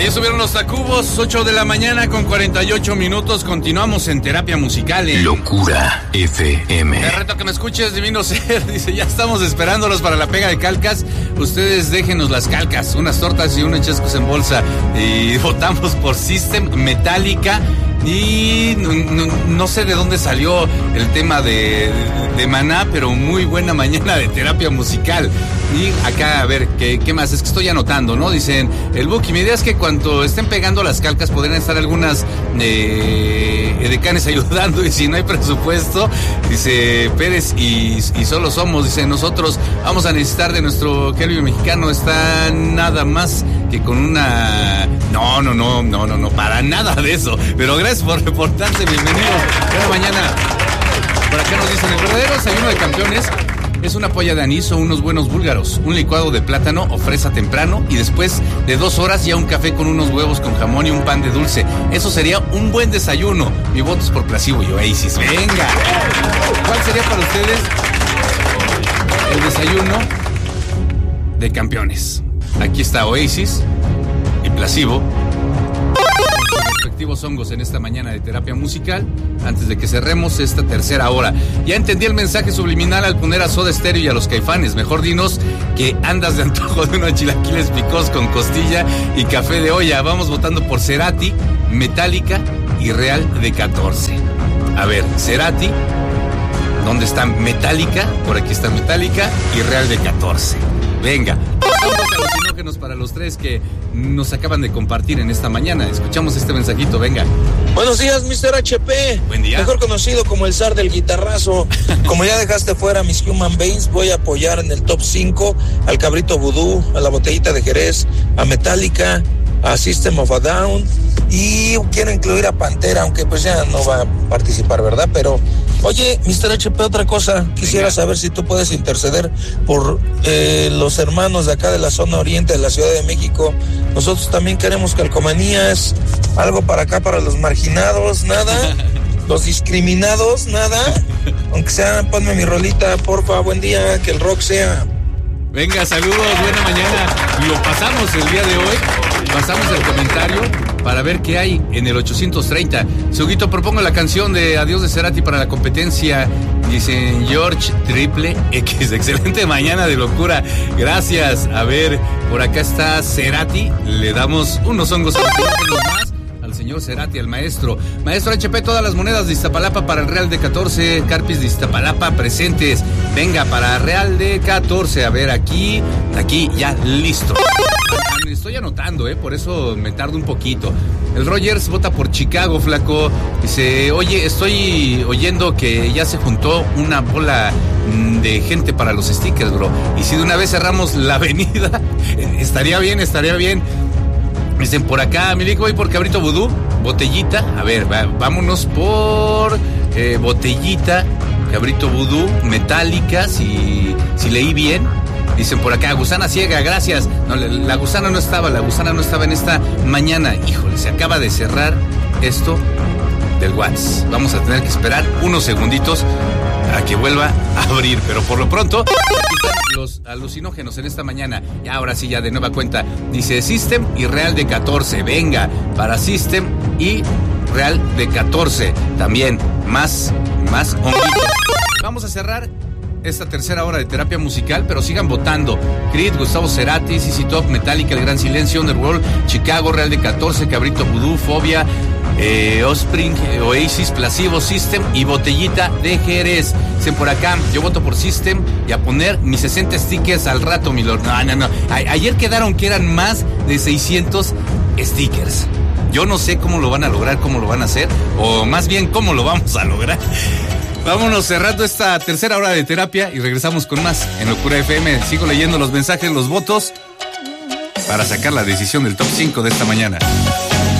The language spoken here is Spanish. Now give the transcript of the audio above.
Ahí subieron los Tacubos, 8 de la mañana con 48 minutos. Continuamos en Terapia Musical. Locura FM. Te reto que me escuches, divino ser. Dice, ya estamos esperándolos para la pega de calcas. Ustedes déjenos las calcas, unas tortas y unos chescos en bolsa. Y votamos por System, Metallica. Y no sé de dónde salió el tema de Maná, pero muy buena mañana de Terapia Musical. Y acá, a ver, ¿qué más? Es que estoy anotando, ¿no? Dicen, el Buki, mi idea es que cuando estén pegando las calcas podrían estar algunas edecanes ayudando, y si no hay presupuesto, dice Pérez, y solo somos, dice, nosotros vamos a necesitar de nuestro Kelvin mexicano, está nada más que con una... No, para nada de eso, pero gracias por reportarse, bienvenido, buena mañana. Por acá nos dicen, el verdadero desayuno de campeones es una polla de anís o unos buenos búlgaros, un licuado de plátano o fresa temprano y después de 2 horas ya un café con unos huevos con jamón y un pan de dulce. Eso sería un buen desayuno. Mi voto es por Placebo y Oasis. ¡Venga! ¿Cuál sería para ustedes el desayuno de campeones? Aquí está Oasis y Placebo. Respectivos hongos en esta mañana de Terapia Musical, antes de que cerremos esta tercera hora. Ya entendí el mensaje subliminal al poner a Soda Stereo y a los Caifanes. Mejor dinos que andas de antojo de unos chilaquiles picos con costilla y café de olla. Vamos votando por Cerati, Metallica y Real de 14. A ver, Cerati, ¿dónde está Metallica? Por aquí está Metallica y Real de 14. Venga, pasamos alucinógenos para los tres que nos acaban de compartir en esta mañana. Escuchamos este mensajito, venga. Buenos días, Mr. HP. Buen día. Mejor conocido como el zar del guitarrazo. Como ya dejaste fuera mis Human Beings, voy a apoyar en el top 5 al Cabrito Vudú, a la Botellita de Jerez, a Metallica, a System of a Down, y quiero incluir a Pantera, aunque pues ya no va a participar, ¿verdad? Pero, oye, Mr. HP, otra cosa, quisiera saber si tú puedes interceder por los hermanos de acá de la zona oriente de la Ciudad de México. Nosotros también queremos calcomanías, algo para acá, para los marginados, nada, los discriminados, nada, aunque sea, ponme mi rolita, porfa, buen día, que el rock sea. Venga, saludos, buena mañana. Lo pasamos el día de hoy, pasamos el comentario para ver qué hay en el 830. Suguito, propongo la canción de Adiós de Cerati para la competencia. Dicen George Triple X. Excelente mañana de locura. Gracias. A ver, por acá está Cerati. Le damos unos hongos más al señor Cerati, al maestro. Maestro HP, todas las monedas de Iztapalapa para el Real de 14. Carpis de Iztapalapa presentes. Venga, para Real de 14. A ver, aquí ya listo. Estoy anotando, por eso me tardo un poquito. El Rogers vota por Chicago, flaco. Dice, oye, estoy oyendo que ya se juntó una bola de gente para los stickers, bro. Y si de una vez cerramos la avenida, estaría bien. Dicen por acá, Milico, voy por Cabrito Vudú, Botellita. A ver, vámonos por Botellita, Cabrito Vudú, Metallica, si leí bien. Dicen por acá, Gusana Ciega, gracias. No, la gusana no estaba en esta mañana. Híjole, se acaba de cerrar esto del WhatsApp. Vamos a tener que esperar unos segunditos a que vuelva a abrir. Pero por lo pronto, aquí están los alucinógenos en esta mañana. Y ahora sí, ya de nueva cuenta. Dice System y Real de 14. Venga, para System y Real de 14. También más honguitos. Vamos a cerrar esta tercera hora de Terapia Musical, pero sigan votando. Creed, Gustavo Cerati, ZZ Top, Metallica, El Gran Silencio, Underworld, Chicago, Real de 14, Cabrito Vudú, Fobia, Offspring, Oasis, Placebo, System y Botellita de Jerez. Dicen por acá, yo voto por System y a poner mis 60 stickers al rato, mi lord. No. Ayer quedaron que eran más de 600 stickers. Yo no sé cómo lo van a lograr, cómo lo van a hacer, o más bien cómo lo vamos a lograr. Vámonos cerrando esta tercera hora de terapia y regresamos con más en Locura FM. Sigo leyendo los mensajes, los votos para sacar la decisión del top 5 de esta mañana.